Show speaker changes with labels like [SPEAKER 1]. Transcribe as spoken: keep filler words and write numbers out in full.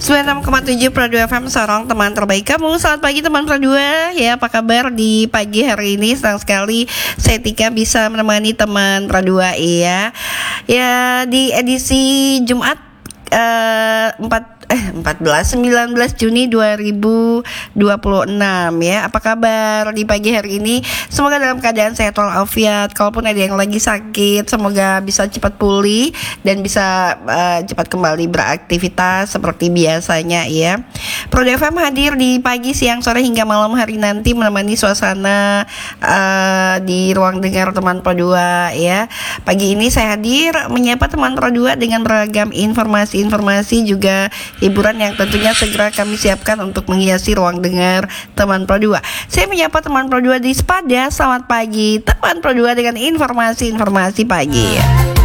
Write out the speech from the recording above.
[SPEAKER 1] sembilan puluh enam koma tujuh Pro dua F M Sorong, teman terbaik kamu. Selamat pagi teman Pro dua. Ya, apa kabar di pagi hari ini? Senang sekali saya Tika bisa menemani teman Pro dua ya. Ya, di edisi Jumat uh, empat eh empat belas sembilan belas Juni dua ribu dua puluh enam ya. Apa kabar di pagi hari ini? Semoga dalam keadaan sehat walafiat. Kalaupun ada yang lagi sakit, semoga bisa cepat pulih dan bisa uh, cepat kembali beraktivitas seperti biasanya ya. Pro F M hadir di pagi, siang, sore hingga malam hari nanti menemani suasana uh, di ruang dengar teman Pro dua ya. Pagi ini saya hadir menyapa teman Pro dua dengan beragam informasi-informasi juga hiburan yang tentunya segera kami siapkan untuk menghiasi ruang dengar teman Pro dua. Saya menyapa teman Pro dua di Sepada. Selamat pagi teman Pro dua dengan informasi-informasi pagi.